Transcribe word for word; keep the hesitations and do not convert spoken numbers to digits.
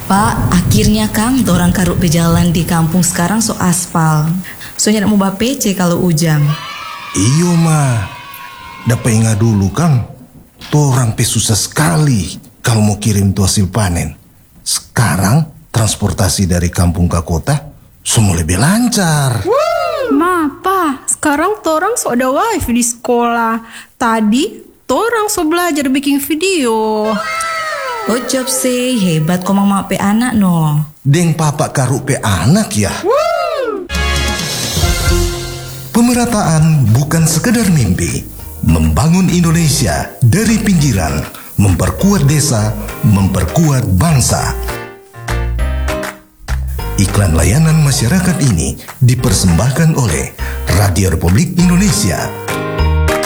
Pak, akhirnya Kang, orang karuk pejalan di kampung sekarang so aspal. Soalnya nak mau bawa P C kalau ujang. Iyo mah, dapat ingat dulu Kang. Torang pe susah sekali kalau mau kirim tuh hasil panen. Sekarang transportasi dari kampung ke kota semua lebih lancar. Ma, Pa, sekarang torang so ada wifi di sekolah. Tadi torang so belajar bikin video. Oh job sih, hebat kok mama pe anak no. Deng papa karuk pe anak ya. Pemerataan bukan sekedar mimpi. Membangun Indonesia dari pinggiran, memperkuat desa, memperkuat bangsa. Iklan layanan masyarakat ini dipersembahkan oleh Radio Republik Indonesia.